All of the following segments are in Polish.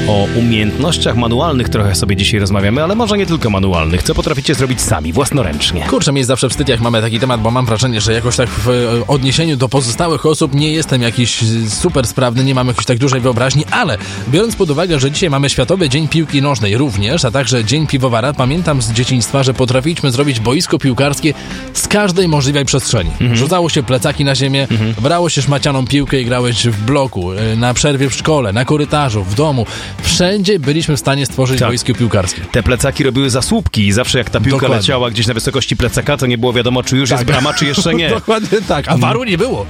O umiejętnościach manualnych trochę sobie dzisiaj rozmawiamy, ale może nie tylko manualnych. Co potraficie zrobić sami, własnoręcznie? Kurczę, mi jest zawsze wstyd, jak mamy taki temat, bo mam wrażenie, że jakoś tak w odniesieniu do pozostałych osób nie jestem jakiś super sprawny, nie mam jakiejś tak dużej wyobraźni, ale biorąc pod uwagę, że dzisiaj mamy Światowy Dzień Piłki Nożnej również, a także Dzień Piwowara, pamiętam z dzieciństwa, że potrafiliśmy zrobić boisko piłkarskie z każdej możliwej przestrzeni. Rzucało się plecaki na ziemię, brało się szmacianą piłkę i grałeś w bloku, na przerwie w szkole, na korytarzu, w domu. Wszędzie byliśmy w stanie stworzyć boisko piłkarskie. Te plecaki robiły zasłupki i zawsze jak ta piłka leciała gdzieś na wysokości plecaka, to nie było wiadomo, czy już jest brama, czy jeszcze nie. Dokładnie tak, a waru nie było.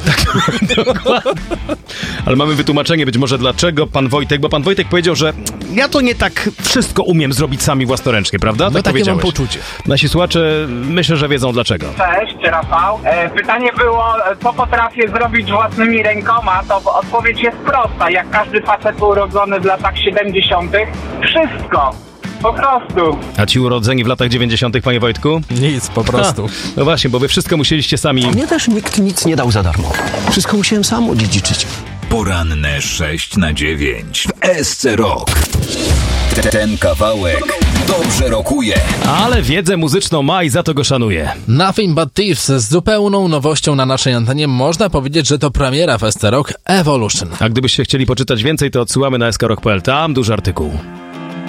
Ale mamy wytłumaczenie być może dlaczego pan Wojtek, bo pan Wojtek powiedział, że ja to nie tak wszystko umiem zrobić sami własnoręcznie, prawda? No tak takie powiedziałeś. mam poczucie. Nasi słuchacze myślę, że wiedzą dlaczego. Cześć, Rafał. Pytanie było, co potrafię zrobić własnymi rękoma, to odpowiedź jest prosta. Jak każdy facet urodzony w latach 70. Wszystko. Po prostu. A ci urodzeni w latach 90., panie Wojtku? Nic, po prostu. No właśnie, bo wy wszystko musieliście sami... Mnie też nikt nic nie dał za darmo. Wszystko musiałem sam odziedziczyć. Poranne 6-9 w SC Rock. Ten kawałek dobrze rokuje. Ale wiedzę muzyczną ma i za to go szanuje. Nothing But Thieves z zupełną nowością na naszej antenie. Można powiedzieć, że to premiera w SC Rock Evolution. A gdybyście chcieli poczytać więcej, to odsyłamy na skrok.pl. Tam duży artykuł.